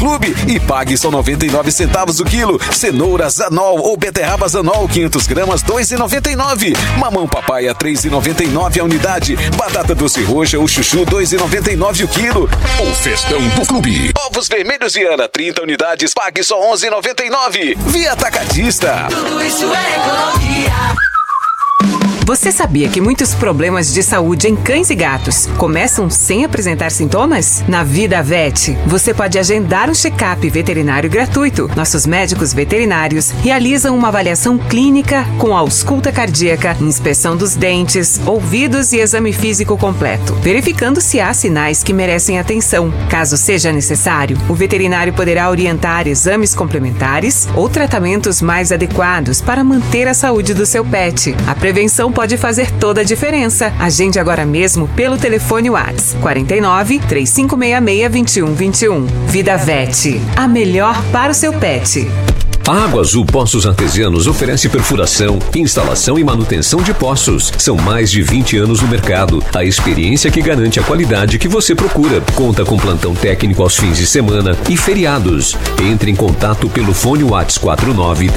clube e pague só 99 centavos o quilo. Cenoura Zanol ou beterraba Zanol 500 gramas 2,99. Mamão papaya 3,99 a unidade. Batata doce roxa ou chuchu 2,99 o quilo. O festão do clube. Ovos vermelhos Viana 30 unidades, pague só 11,99. Via Atacadista. Tudo isso é economia. Você sabia que muitos problemas de saúde em cães e gatos começam sem apresentar sintomas? Na Vida Vet, você pode agendar um check-up veterinário gratuito. Nossos médicos veterinários realizam uma avaliação clínica com ausculta cardíaca, inspeção dos dentes, ouvidos e exame físico completo, verificando se há sinais que merecem atenção. Caso seja necessário, o veterinário poderá orientar exames complementares ou tratamentos mais adequados para manter a saúde do seu pet. A prevenção pode fazer toda a diferença. Agende agora mesmo pelo telefone WhatsApp 49 3566 2121. Vida Vet, a melhor para o seu pet. A Água Azul Poços Artesianos oferece perfuração, instalação e manutenção de poços. São mais de 20 anos no mercado. A experiência que garante a qualidade que você procura. Conta com plantão técnico aos fins de semana e feriados. Entre em contato pelo fone WhatsApp 49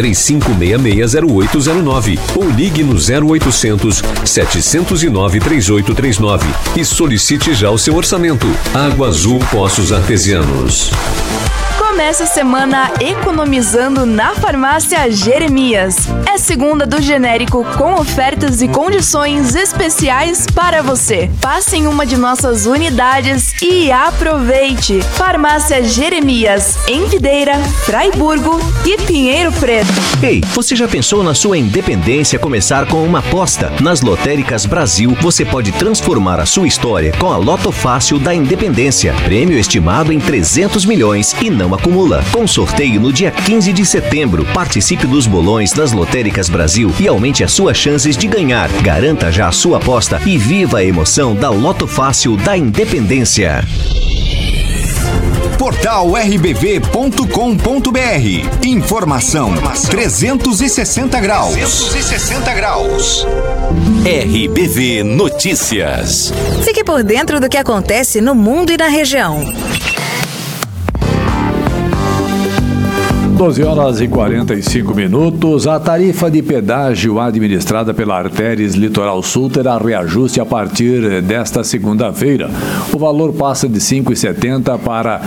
35660809 ou ligue no 0800 709 3839 e solicite já o seu orçamento. Água Azul Poços Artesianos. Começa a semana economizando na Farmácia Jeremias. É segunda do genérico com ofertas e condições especiais para você. Passe em uma de nossas unidades e aproveite. Farmácia Jeremias, em Videira, Fraiburgo e Pinheiro Preto. Ei, você já pensou na sua independência começar com uma aposta? Nas Lotéricas Brasil, você pode transformar a sua história com a Loto Fácil da Independência. Prêmio estimado em 300 milhões e não acumula. Com sorteio no dia 15 de setembro. Participe dos bolões das Lotéricas Brasil e aumente as suas chances de ganhar. Garanta já a sua aposta e viva a emoção da Loto Fácil da Independência. Portal rbv.com.br. Informação 360 graus. 360 graus. RBV Notícias. Fique por dentro do que acontece no mundo e na região. 12 horas e 45 minutos. A tarifa de pedágio administrada pela Artéries Litoral Sul terá reajuste a partir desta segunda-feira. O valor passa de R$ 5,70 para R$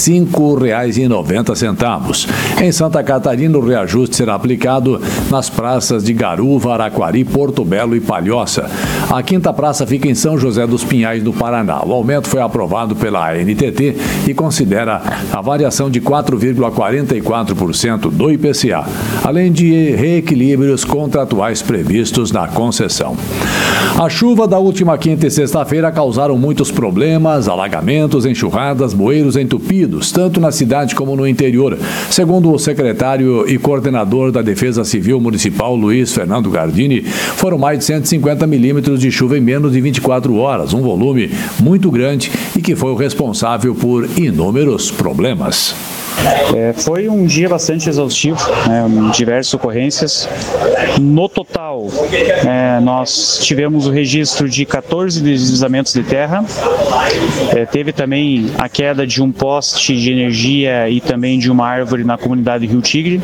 5,90. Em Santa Catarina, o reajuste será aplicado nas praças de Garuva, Araquari, Porto Belo e Palhoça. A quinta praça fica em São José dos Pinhais, no Paraná. O aumento foi aprovado pela ANTT e considera a variação de 4,44% do IPCA, além de reequilíbrios contratuais previstos na concessão. A chuva da última quinta e sexta-feira causaram muitos problemas, alagamentos, enxurradas, bueiros entupidos, tanto na cidade como no interior. Segundo o secretário e coordenador da Defesa Civil Municipal, Luiz Fernando Gardini, foram mais de 150 milímetros de chuva em menos de 24 horas, um volume muito grande e que foi o responsável por inúmeros problemas. Foi um dia bastante exaustivo, diversas ocorrências. No total, nós tivemos o registro de 14 deslizamentos de terra. Teve também a queda de um poste de energia e também de uma árvore na comunidade Rio Tigre.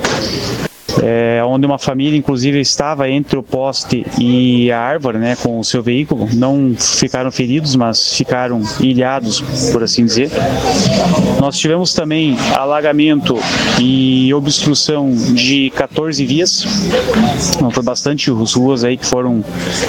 Onde uma família, inclusive, estava entre o poste e a árvore, com o seu veículo. Não ficaram feridos, mas ficaram ilhados, por assim dizer. Nós tivemos também alagamento e obstrução de 14 vias. Então, foi bastante ruas aí que foram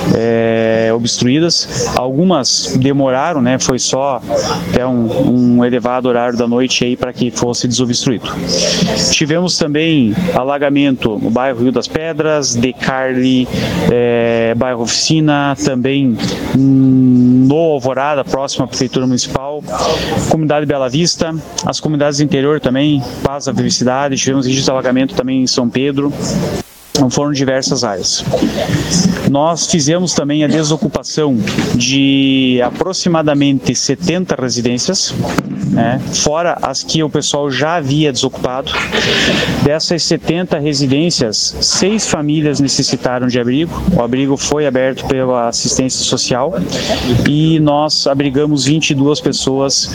obstruídas. Algumas demoraram, foi só até um elevado horário da noite aí para que fosse desobstruído. Tivemos também alagamento no bairro Rio das Pedras, Decarli, bairro Oficina, também no Alvorada, próximo à Prefeitura Municipal, comunidade Bela Vista, as comunidades do interior também, Paz da Felicidade, tivemos registro de alagamento também em São Pedro. Foram diversas áreas. Nós fizemos também a desocupação de aproximadamente 70 residências, fora as que o pessoal já havia desocupado. Dessas 70 residências, 6 famílias necessitaram de abrigo. O abrigo foi aberto pela assistência social e nós abrigamos 22 pessoas